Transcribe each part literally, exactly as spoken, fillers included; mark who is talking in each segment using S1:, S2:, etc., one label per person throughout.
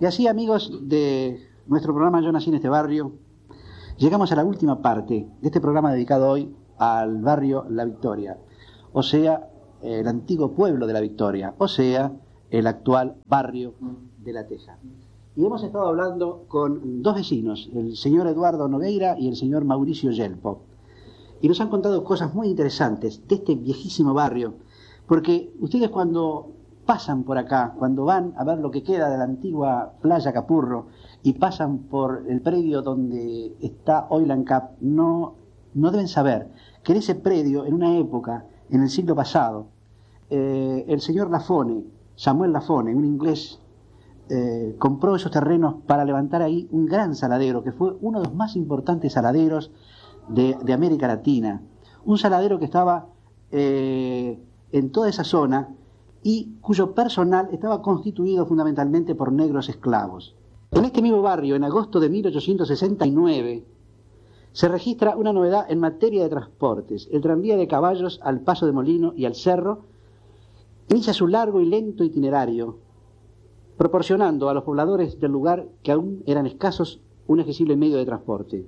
S1: Y así, amigos de nuestro programa Yo nací en este barrio, llegamos a la última parte de este programa dedicado hoy al barrio La Victoria, o sea, el antiguo pueblo de La Victoria, o sea, el actual barrio de La Teja. Y hemos estado hablando con dos vecinos, el señor Eduardo Nogueira y el señor Mauricio Yelpo. Y nos han contado cosas muy interesantes de este viejísimo barrio, porque ustedes cuando pasan por acá, cuando van a ver lo que queda de la antigua playa Capurro y pasan por el predio donde está hoy la ANCAP, no, no deben saber que en ese predio, en una época, en el siglo pasado, eh, el señor Lafone, Samuel Lafone, un inglés, eh, compró esos terrenos para levantar ahí un gran saladero, que fue uno de los más importantes saladeros de, de América Latina. Un saladero que estaba eh, en toda esa zona y cuyo personal estaba constituido fundamentalmente por negros esclavos. En este mismo barrio, en agosto de mil ochocientos sesenta y nueve, se registra una novedad en materia de transportes. El tranvía de caballos al Paso de Molino y al Cerro inicia su largo y lento itinerario, proporcionando a los pobladores del lugar, que aún eran escasos, un accesible medio de transporte.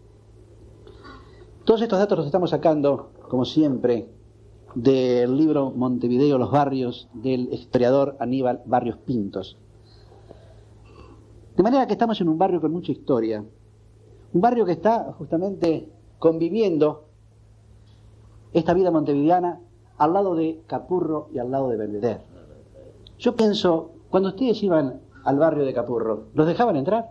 S1: Todos estos datos los estamos sacando, como siempre, del libro Montevideo, los barrios, del historiador Aníbal Barrios Pintos. De manera que estamos en un barrio con mucha historia, un barrio que está justamente conviviendo esta vida montevideana al lado de Capurro y al lado de Belvedere. Yo pienso, cuando ustedes iban al barrio de Capurro, ¿los dejaban entrar?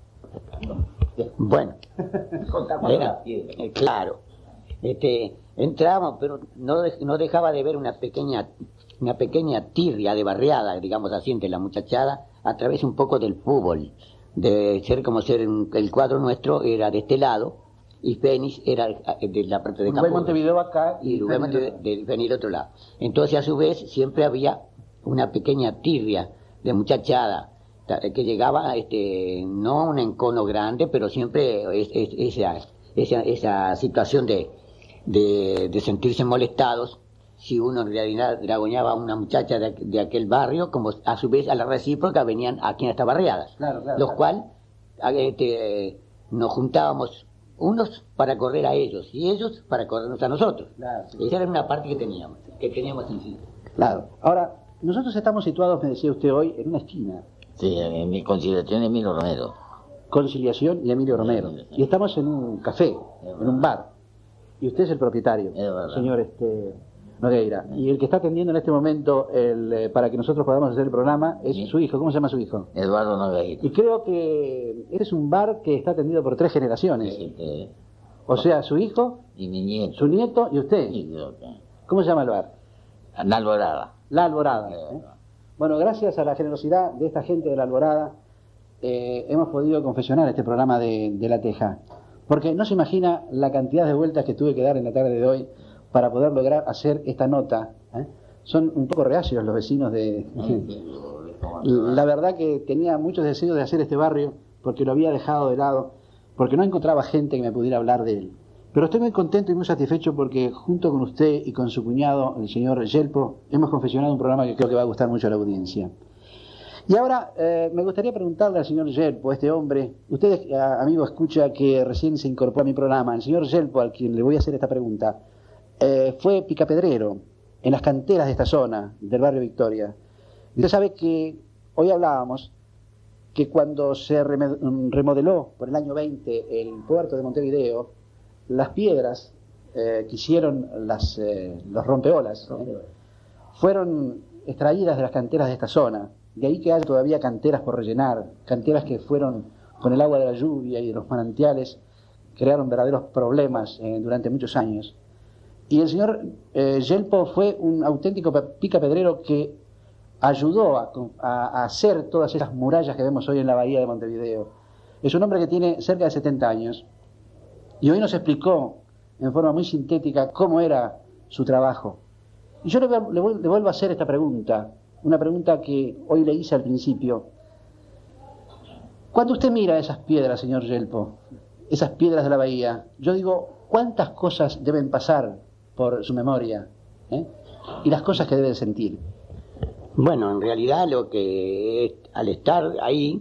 S2: Bueno, era, eh, claro, este, entramos, pero no, no dejaba de ver una pequeña, una pequeña tirria de barriada, digamos así, entre la muchachada, a través un poco del fútbol, de ser como ser el cuadro nuestro era de este lado y Fénix era de la parte de Capurro.
S1: Montevideo acá
S2: y Uruguay Montevideo de Fénix del otro lado. Entonces, a su vez, siempre había una pequeña tirria de muchachada que llegaba, este, no a un encono grande, pero siempre es, es, esa, esa, esa situación de, de, de sentirse molestados si uno en realidad dragoñaba a una muchacha de, de aquel barrio, como a su vez a la recíproca venían aquí en estas barriadas,
S1: claro, claro,
S2: los
S1: claro.
S2: cuales este, nos juntábamos unos para correr a ellos y ellos para corrernos a nosotros.
S1: Claro, sí.
S2: Esa era una parte que teníamos, que teníamos en sí.
S1: Claro. Ahora, nosotros estamos situados, me decía usted hoy, en una esquina.
S3: Sí, en mi conciliación de Emilio Romero.
S1: Conciliación y Emilio Romero. Y estamos en un café, en un bar. Y usted es el propietario, señor este, Nogueira. Y el que está atendiendo en este momento el, eh, para que nosotros podamos hacer el programa es
S3: Sí.
S1: su hijo. ¿Cómo se llama su hijo?
S3: Eduardo Nogueira.
S1: Y creo que es un bar que está atendido por tres generaciones.
S3: Sí, eh,
S1: O sea, su hijo,
S3: y mi nieto.
S1: su nieto y usted.
S3: Sí, creo que.
S1: ¿Cómo se llama el bar?
S3: La Alborada.
S1: La Alborada.
S3: Eh,
S1: ¿eh? Bueno, gracias a la generosidad de esta gente de La Alborada, eh, hemos podido confeccionar este programa de, de La Teja. Porque no se imagina la cantidad de vueltas que tuve que dar en la tarde de hoy para poder lograr hacer esta nota. ¿eh? Son un poco reacios los vecinos de... La verdad que tenía muchos deseos de hacer este barrio porque lo había dejado de lado, porque no encontraba gente que me pudiera hablar de él. Pero estoy muy contento y muy satisfecho porque junto con usted y con su cuñado, el señor Yelpo, hemos confeccionado un programa que creo que va a gustar mucho a la audiencia. Y ahora eh, me gustaría preguntarle al señor Yelpo, este hombre, usted, eh, amigo, escucha que recién se incorporó a mi programa, el señor Yelpo, al quien le voy a hacer esta pregunta, eh, fue picapedrero en las canteras de esta zona, del barrio Victoria. Y usted sabe que hoy hablábamos que cuando se remodeló por el año veinte el puerto de Montevideo, las piedras eh, que hicieron las, eh, los rompeolas eh, fueron extraídas de las canteras de esta zona. De ahí que hay todavía canteras por rellenar, canteras que fueron con el agua de la lluvia y de los manantiales, crearon verdaderos problemas eh, durante muchos años. Y el señor eh, Yelpo fue un auténtico picapedrero que ayudó a, a, a hacer todas esas murallas que vemos hoy en la bahía de Montevideo. Es un hombre que tiene cerca de setenta años. Y hoy nos explicó en forma muy sintética cómo era su trabajo. Y yo le, le, le vuelvo a hacer esta pregunta, una pregunta que hoy le hice al principio. Cuando usted mira esas piedras, señor Yelpo, esas piedras de la bahía, yo digo, ¿cuántas cosas deben pasar por su memoria? ¿eh? Y las cosas que debe sentir.
S2: Bueno, en realidad lo que es, al estar ahí,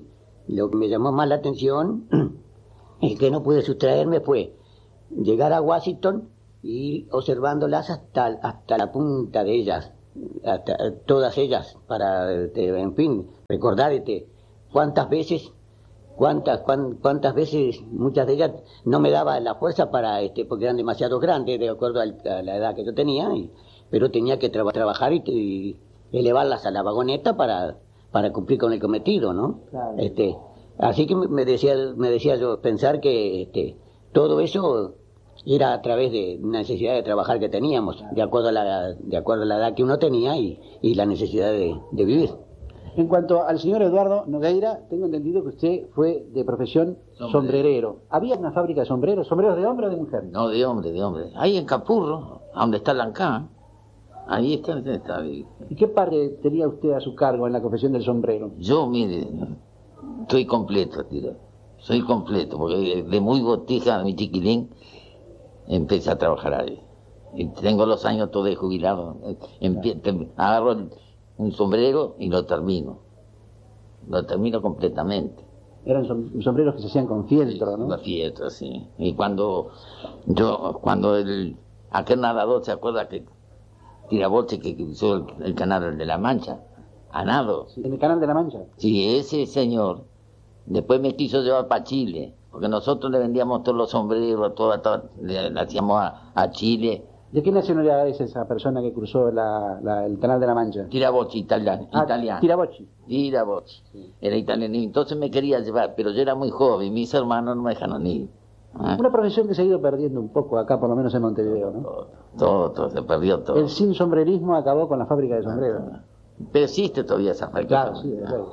S2: lo que me llamó más la atención y que no pude sustraerme fue llegar a Washington y ir observándolas hasta, hasta la punta de ellas, hasta, todas ellas, para, este, en fin, recordar este, cuántas veces, cuántas, cuán, cuántas veces, muchas de ellas no me daba la fuerza para, este, porque eran demasiado grandes, de acuerdo a la edad que yo tenía, y, pero tenía que tra- trabajar y, y elevarlas a la vagoneta para, para cumplir con el cometido, ¿no?
S1: Claro.
S2: Este, así que me decía, me decía yo, pensar que este, todo eso era a través de una necesidad de trabajar que teníamos, de acuerdo a la, de acuerdo a la edad que uno tenía y, y la necesidad de, de vivir.
S1: En cuanto al señor Eduardo Nogueira, tengo entendido que usted fue de profesión
S3: Sombrero.
S1: sombrerero. ¿Había una fábrica de sombreros? ¿Sombreros de hombre o de mujer?
S3: No, de hombre, de hombre. Ahí en Capurro, a donde está Lancán, ahí está, está ahí.
S1: ¿Y qué parte tenía usted a su cargo en la confección del sombrero?
S3: Yo, mire, estoy completo, tío. Soy completo, porque de muy botija, mi chiquilín, empecé a trabajar ahí. Y tengo los años todos de jubilado. Empie- te- agarro el- un sombrero y lo termino. Lo termino completamente.
S1: Eran som- sombreros que se hacían con fieltro, ¿no?
S3: La fiesta, sí. Y cuando yo, cuando el, aquel nadador, ¿se acuerda que Tiraboche que hizo el, el canal de la Mancha? A nado.
S1: En el Canal de la Mancha.
S3: Sí, ese señor después me quiso llevar para Chile, porque nosotros le vendíamos todos los sombreros, todo, todo, le, le hacíamos a, a Chile.
S1: ¿De qué nacionalidad es esa persona que cruzó la, la- el Canal de la Mancha?
S3: Tiraboche, italiano.
S1: Ah,
S3: italiano.
S1: Tirabocci.
S3: Tiraboche. Era italiano. Y entonces me quería llevar, pero yo era muy joven, mis hermanos no me dejaron ir. ¿Ah?
S1: Una profesión que se ha ido perdiendo un poco acá, por lo menos en Montevideo, ¿no?
S3: Todo, todo, todo, se perdió todo.
S1: El sin sombrerismo acabó con la fábrica de sombreros.
S3: Pero existe todavía esa fábrica.
S1: Claro, sí, claro.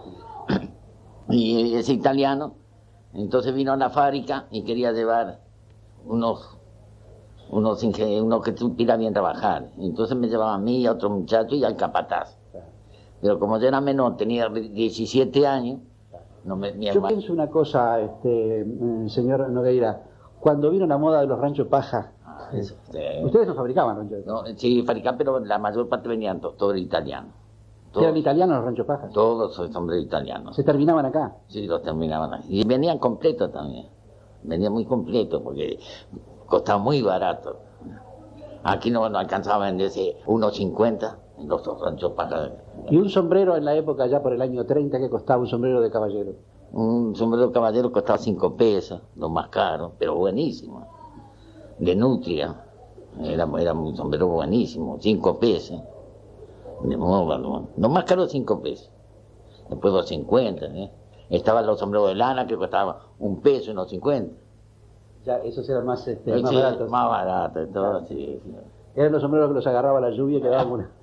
S3: Y es italiano, entonces vino a la fábrica y quería llevar unos unos, inge- unos que supieran bien trabajar. Entonces me llevaba a mí y a otro muchacho y al capataz. Pero como yo era menor, tenía diecisiete años, no me, mi
S1: Yo
S3: hermano...
S1: pienso una cosa, este, mm, señor Nogueira. Cuando vino la moda de los ranchos paja,
S3: Ah, eso, sí.
S1: ustedes no fabricaban ranchos.
S3: No, sí, fabricaban, pero la mayor parte venían todos todo italianos.
S1: Eran
S3: Todos,
S1: italianos los ranchos pajas.
S3: todos son hombres italianos.
S1: Se terminaban acá.
S3: Sí, los terminaban ahí. Y venían completos también. Venían muy completos porque costaba muy barato. Aquí no, no alcanzaba a venderse uno cincuenta en los ranchos para...
S1: Y un sombrero en la época, ya por el año treinta, que costaba un sombrero de caballero.
S3: Un sombrero de caballero costaba cinco pesos, lo más caro, pero buenísimo. De nutria. Era, era un sombrero buenísimo, cinco pesos. De móvalo. Lo más caro, cinco pesos. Después dos cincuenta, ¿eh? Estaban los sombreros de lana que costaban un peso y unos cincuenta.
S1: Ya, esos eran más, este,
S3: Sí,
S1: más baratos.
S3: más barato, todo, sí, sí.
S1: Eran los sombreros que los agarraba la lluvia y quedaban una.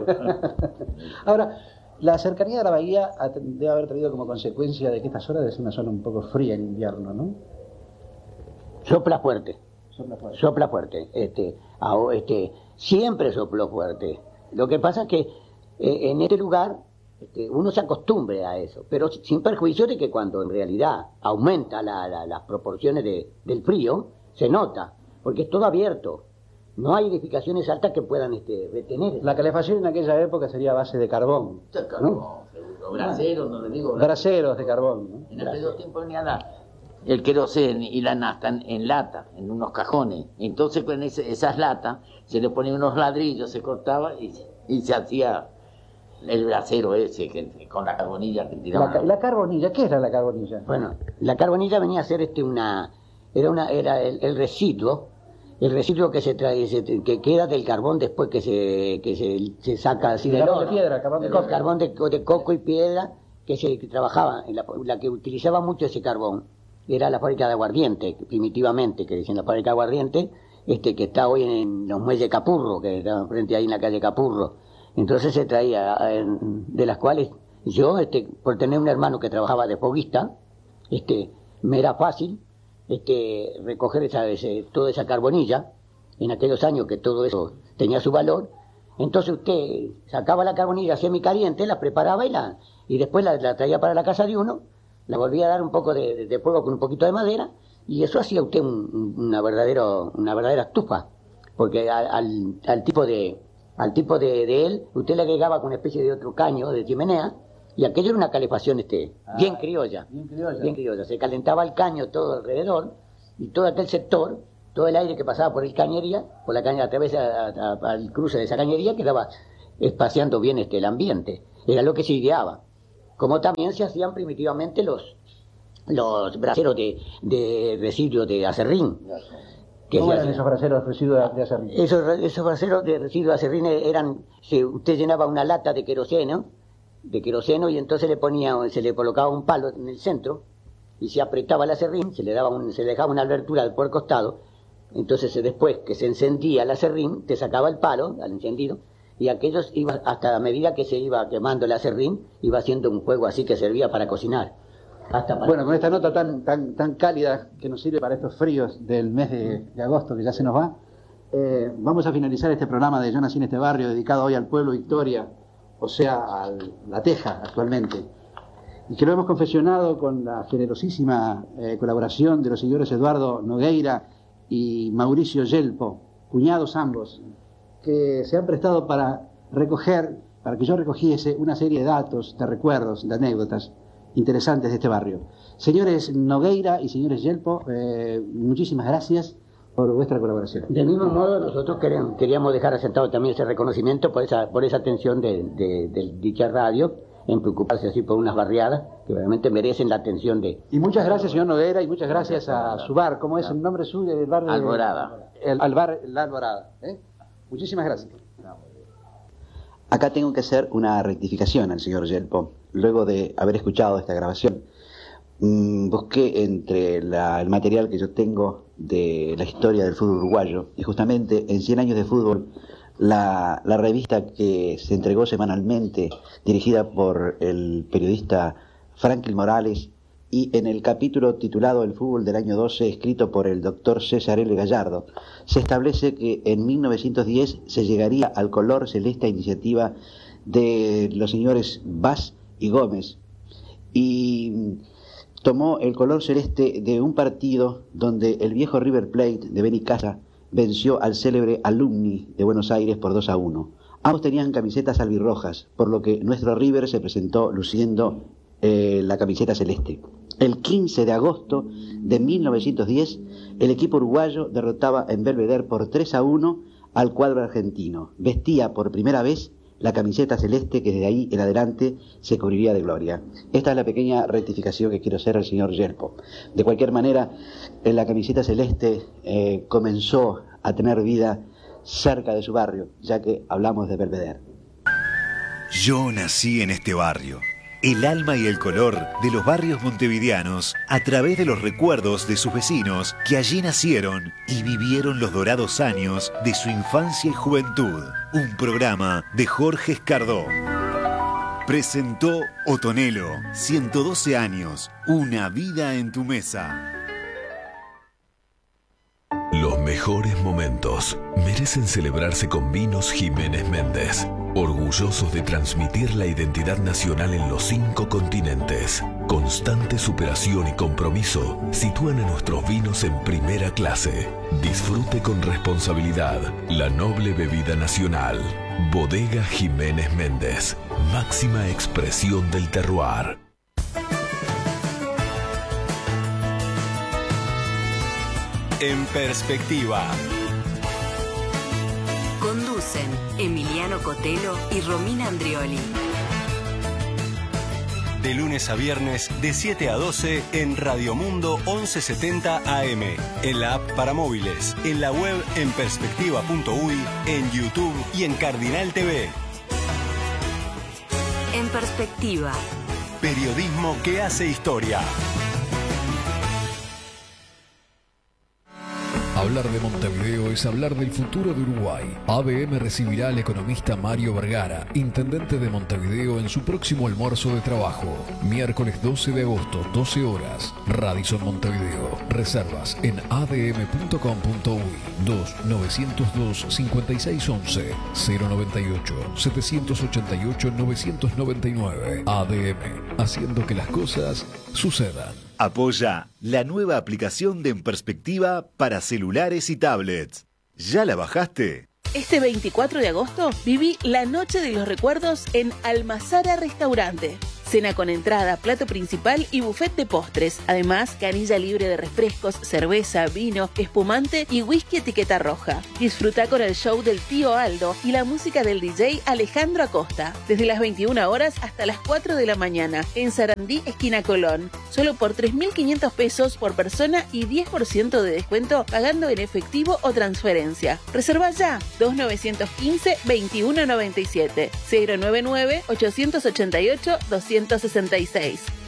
S1: Ahora, la cercanía de la bahía ha- debe haber traído como consecuencia de que esta zona debe ser una zona un poco fría en invierno, ¿no?
S2: Sopla fuerte.
S1: Sopla fuerte.
S2: Sopla fuerte, este, aho- este, siempre sopló fuerte. Lo que pasa es que eh, en este lugar este, uno se acostumbre a eso, pero sin perjuicio de que cuando en realidad aumenta la- la- las proporciones de- del frío, se nota, porque es todo abierto. No hay edificaciones altas que puedan este, retener.
S1: La calefacción en aquella época sería a base de carbón, ¿no?
S3: Los braseros, no le digo.
S1: Braseros de carbón, ¿no?
S3: En aquellos tiempos venía la, el queroseno y la nafta en, en lata, en unos cajones. Entonces con ese- esas latas se le ponían unos ladrillos, se cortaba y, y se hacía el brasero ese que, con la carbonilla que
S1: La,
S3: tiraban.
S1: ca- la carbonilla, ¿qué era la carbonilla?
S2: Bueno, la carbonilla venía a ser este una, era una, era el, el residuo, el residuo que se trae, se- que queda del carbón después que se, que se, se saca así
S1: El
S2: del
S1: carbón de
S2: horno.
S1: piedra, carbón de
S2: El
S1: coco.
S2: carbón de, co- de coco y piedra que se que trabajaba, en la, la que utilizaba mucho ese carbón era la fábrica de aguardiente, primitivamente, que dicen la fábrica de aguardiente, este que está hoy en los muelles Capurro, que está frente ahí en la calle Capurro. Entonces se traía, eh, de las cuales yo, este, por tener un hermano que trabajaba de foguista, este, me era fácil este, recoger esa, ese, toda esa carbonilla, en aquellos años que todo eso tenía su valor. Entonces usted sacaba la carbonilla semicaliente, la preparaba y, la, y después la, la traía para la casa de uno, la volvía a dar un poco de, de fuego con un poquito de madera, y eso hacía usted un- una, verdadero, una verdadera estufa, porque al, al, al tipo de... Al tipo de, de él, usted le agregaba con una especie de otro caño de chimenea, Y aquello era una calefacción este,
S1: Ah,
S2: bien criolla.
S1: bien criolla.
S2: Bien criolla. Se calentaba el caño todo alrededor y todo aquel sector, todo el aire que pasaba por el cañería, por la caña, a través a- a- a- al cruce de esa cañería, quedaba espaciando bien este, el ambiente. Era lo que se ideaba. Como también se hacían primitivamente los, los braseros de, de residuos de acerrín. que
S1: ¿Cómo
S2: se
S1: eran
S2: hacían.
S1: esos braseros residuos de acerrín?
S2: Esos, esos braseros de residuos de acerrín eran, si usted llenaba una lata de queroseno, de queroseno y entonces le ponía, se le colocaba un palo en el centro y se apretaba el acerrín, se le daba un, se le dejaba una abertura por el costado, entonces eh, después que se encendía el acerrín, te sacaba el palo al encendido y aquellos iba hasta a medida que se iba quemando el acerrín, iba haciendo un fuego así que servía para cocinar. Hasta para...
S1: Bueno, con esta nota tan, tan, tan cálida que nos sirve para estos fríos del mes de, de agosto que ya se nos va, eh, vamos a finalizar este programa de Yo nací en este barrio, dedicado hoy al pueblo Victoria, o sea, a La Teja actualmente, y que lo hemos confeccionado con la generosísima eh, colaboración de los señores Eduardo Nogueira y Mauricio Yelpo, cuñados ambos, que se han prestado para recoger, para que yo recogiese una serie de datos, de recuerdos, de anécdotas interesantes de este barrio. Señores Nogueira y señores Yelpo, eh, muchísimas gracias por vuestra colaboración.
S2: Del mismo modo, nosotros queríamos, queríamos dejar asentado también ese reconocimiento por esa, por esa atención de, de, de dicha radio, en preocuparse así por unas barriadas que realmente merecen la atención de...
S1: Y muchas gracias, señor Nogueira, y muchas gracias a su bar. ¿Cómo es el nombre suyo del bar? De...
S3: Alborada.
S1: El, al bar La Alborada. ¿eh? Muchísimas gracias.
S4: Acá tengo que hacer una rectificación al señor Yelpo. Luego de haber escuchado esta grabación, mmm, busqué entre la, el material que yo tengo de la historia del fútbol uruguayo, y justamente en cien años de fútbol, la, la revista que se entregó semanalmente, dirigida por el periodista Franklin Morales, y en el capítulo titulado El fútbol del año doce, escrito por el doctor César L. Gallardo, se establece que en mil novecientos diez se llegaría al color celeste a iniciativa de los señores Vaz y Gómez, y tomó el color celeste de un partido donde el viejo River Plate de Benicasa venció al célebre Alumni de Buenos Aires por dos a uno. Ambos tenían camisetas albirrojas, por lo que nuestro River se presentó luciendo eh, la camiseta celeste. El quince de agosto de mil novecientos diez, el equipo uruguayo derrotaba en Belvedere por tres a uno al cuadro argentino. Vestía por primera vez la camiseta celeste, que desde ahí en adelante se cubriría de gloria. Esta es la pequeña rectificación que quiero hacer al señor Yelpo. De cualquier manera, la camiseta celeste eh, comenzó a tener vida cerca de su barrio, ya que hablamos de Belvedere.
S5: Yo nací en este barrio. El alma y el color de los barrios montevideanos a través de los recuerdos de sus vecinos que allí nacieron y vivieron los dorados años de su infancia y juventud. Un programa de Jorge Escardó. Presentó Otonelo, ciento doce años, una vida en tu mesa.
S6: Los mejores momentos merecen celebrarse con Vinos Jiménez Méndez. Orgullosos de transmitir la identidad nacional en los cinco continentes. Constante superación y compromiso sitúan a nuestros vinos en primera clase. Disfrute con responsabilidad la noble bebida nacional. Bodega Jiménez Méndez, máxima expresión del terroir.
S7: En Perspectiva.
S8: Conducen Emiliano Cotelo y Romina Andrioli.
S7: De lunes a viernes de siete a doce en Radio Mundo once setenta A M, en la app para móviles, en la web en perspectiva punto uy, en YouTube y en Cardinal T V.
S8: En Perspectiva.
S7: Periodismo que hace historia.
S9: Hablar de Montevideo es hablar del futuro de Uruguay. A B M recibirá al economista Mario Vergara, intendente de Montevideo, en su próximo almuerzo de trabajo. Miércoles doce de agosto, doce horas. Radisson Montevideo. Reservas en a d m punto com punto uy. dos nueve cero dos cinco seis once cero noventa y ocho setecientos ochenta y ocho novecientos noventa y nueve. A D M, haciendo que las cosas sucedan.
S5: Apoya la nueva aplicación de En Perspectiva para celulares y tablets. ¿Ya la bajaste?
S10: Este veinticuatro de agosto viví la Noche de los Recuerdos en Almazara Restaurante. Cena con entrada, plato principal y buffet de postres. Además, canilla libre de refrescos, cerveza, vino, espumante y whisky etiqueta roja. Disfruta con el show del tío Aldo y la música del D J Alejandro Acosta. Desde las veintiuna horas hasta las cuatro de la mañana. En Sarandí, esquina Colón. Solo por tres mil quinientos pesos por persona y diez por ciento de descuento pagando en efectivo o transferencia. Reserva ya. dos nueve uno cinco, veintiuno noventa y siete. cero nueve nueve, ochocientos ochenta y ocho, doscientos sesenta y seis.